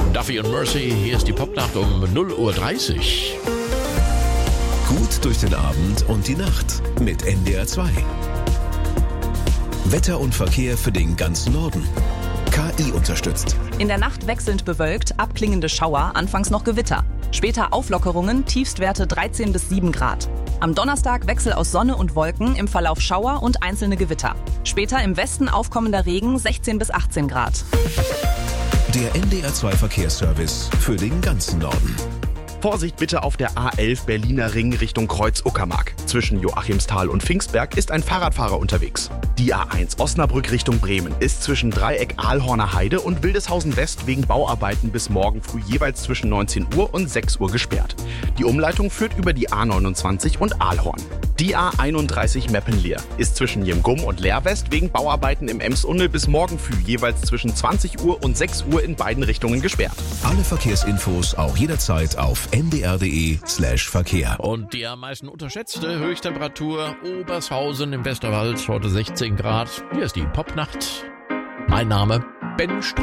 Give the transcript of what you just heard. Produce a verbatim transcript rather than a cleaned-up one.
Duffy und Mercy, hier ist die Popnacht um null Uhr dreißig. Gut durch den Abend und die Nacht mit N D R zwei. Wetter und Verkehr für den ganzen Norden. K I unterstützt. In der Nacht wechselnd bewölkt, abklingende Schauer, anfangs noch Gewitter. Später Auflockerungen, Tiefstwerte dreizehn bis sieben Grad. Am Donnerstag Wechsel aus Sonne und Wolken, im Verlauf Schauer und einzelne Gewitter. Später im Westen aufkommender Regen, sechzehn bis achtzehn Grad. Der N D R zwei Verkehrsservice für den ganzen Norden. Vorsicht bitte auf der A elf Berliner Ring Richtung Kreuz-Uckermark. Zwischen Joachimsthal und Pfingstberg ist ein Fahrradfahrer unterwegs. Die A eins Osnabrück Richtung Bremen ist zwischen Dreieck Ahlhorner Heide und Wildeshausen West wegen Bauarbeiten bis morgen früh jeweils zwischen neunzehn Uhr und sechs Uhr gesperrt. Die Umleitung führt über die A neunundzwanzig und Ahlhorn. Die A einunddreißig Meppenleer ist zwischen Jemgum und Leerwest wegen Bauarbeiten im Emsunnel bis morgen früh jeweils zwischen zwanzig Uhr und sechs Uhr in beiden Richtungen gesperrt. Alle Verkehrsinfos auch jederzeit auf n d r punkt d e slash Verkehr. Und die am meisten unterschätzte Höchsttemperatur Obershausen im Westerwald, heute sechzehn Grad. Hier ist die Popnacht. Mein Name Ben Strauß.